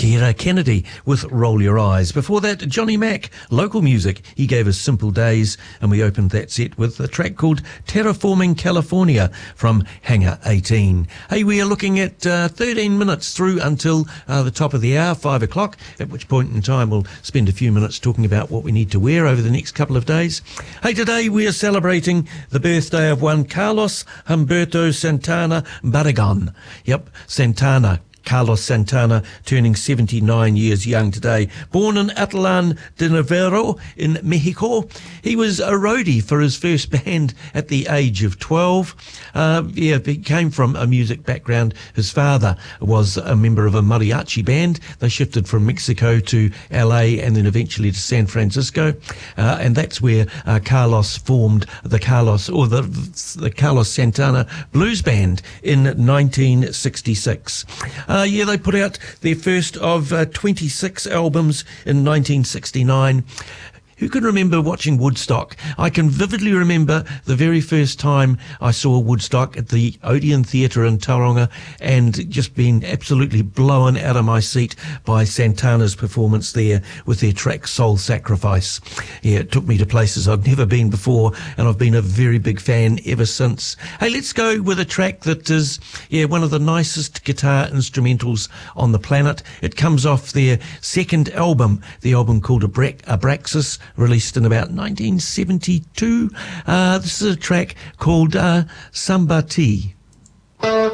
Vera Kennedy with Roll Your Eyes. Before that, Johnny Mac, local music. He gave us Simple Days, and we opened that set with a track called Terraforming California from Hangar 18. Hey, we are looking at 13 minutes through until the top of the hour, 5 o'clock, at which point in time we'll spend a few minutes talking about what we need to wear over the next couple of days. Hey, today we are celebrating the birthday of one Carlos Humberto Santana Barragan. Yep, Santana. Carlos Santana, turning 79 years young today. Born in Atlan de Navarro in Mexico, he was a roadie for his first band at the age of 12. He came from a music background. His father was a member of a mariachi band. They shifted from Mexico to LA and then eventually to San Francisco. And that's where Carlos formed the Carlos Santana Blues Band in 1966. They put out their first of 26 albums in 1969. Who can remember watching Woodstock? I can vividly remember the very first time I saw Woodstock at the Odeon Theatre in Tauranga and just being absolutely blown out of my seat by Santana's performance there with their track Soul Sacrifice. Yeah, it took me to places I've never been before, and I've been a very big fan ever since. Hey, let's go with a track that is one of the nicest guitar instrumentals on the planet. It comes off their second album, the album called Abraxas, released in about 1972. This is a track called Sambati.